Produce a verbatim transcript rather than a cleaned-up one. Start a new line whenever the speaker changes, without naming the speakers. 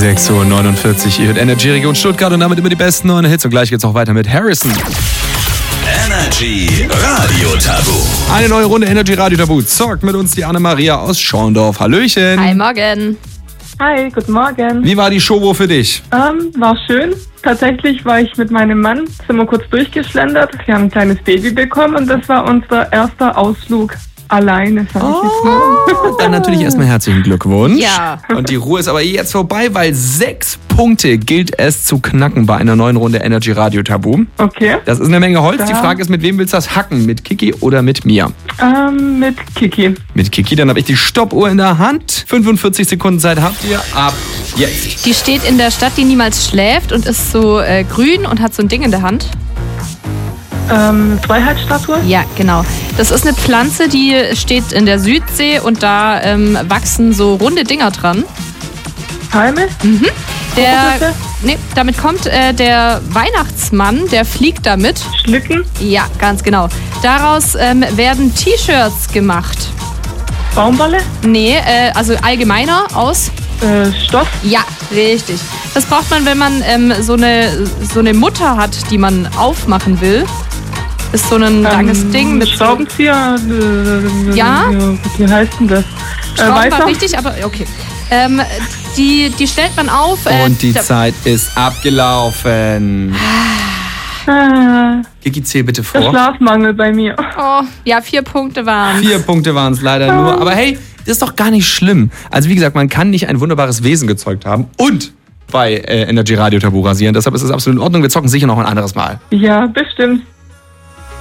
sechs Uhr neunundvierzig, ihr hört Energy Region Stuttgart und damit immer die besten neuen Hits. Und gleich geht's auch weiter mit Harrison.
Energy Radio Tabu.
Eine neue Runde Energy Radio Tabu. Zockt mit uns die Anne-Maria aus Schorndorf. Hallöchen.
Hi, morgen.
Hi, guten Morgen.
Wie war die Show für dich?
Ähm, war schön. Tatsächlich war ich mit meinem Mann, sind wir kurz durchgeschlendert. Wir haben ein kleines Baby bekommen und das war unser erster Ausflug alleine, sag ich jetzt mal.
Dann natürlich erstmal herzlichen Glückwunsch.
Ja.
Und die Ruhe ist aber jetzt vorbei, weil sechs Punkte gilt es zu knacken bei einer neuen Runde Energy Radio Tabu.
Okay.
Das ist eine Menge Holz.
Ja.
Die Frage ist, mit wem willst du das hacken? Mit Kiki oder mit mir?
Ähm, mit Kiki.
Mit Kiki, dann habe ich die Stoppuhr in der Hand. fünfundvierzig Sekunden Zeit habt ihr ab jetzt.
Die steht in der Stadt, die niemals schläft und ist so äh, grün und hat so ein Ding in der Hand.
Ähm, Freiheitsstatue?
Ja, genau. Das ist eine Pflanze, die steht in der Südsee und da ähm, wachsen so runde Dinger dran.
Palme?
Mhm. Der,
Kokosnüsse?
nee, damit kommt äh, der Weihnachtsmann, der fliegt damit.
Schlücken?
Ja, ganz genau. Daraus ähm, werden T-Shirts gemacht.
Baumwolle?
Nee, äh, also allgemeiner aus.
Äh, Stoff?
Ja, richtig. Das braucht man, wenn man ähm, so, eine, so eine Mutter hat, die man aufmachen will. Ist so ein langes
ähm,
Ding mit
Schraubenzieher? Äh,
Ja?
Wie heißt denn das?
so
Äh,
Schrauben
Weißer?
war richtig, aber okay. Ähm, die, die stellt man auf. Äh,
Und die
da-
Zeit ist abgelaufen.
Ah,
Kiki, zähl bitte
der
vor.
Schlafmangel bei mir.
Oh, ja, vier Punkte waren.
Vier Punkte waren es leider nur. Aber hey, das ist doch gar nicht schlimm. Also wie gesagt, man kann nicht ein wunderbares Wesen gezeugt haben und bei äh, Energy Radio Tabu rasieren. Deshalb ist es absolut in Ordnung. Wir zocken sicher noch ein anderes Mal.
Ja, bestimmt.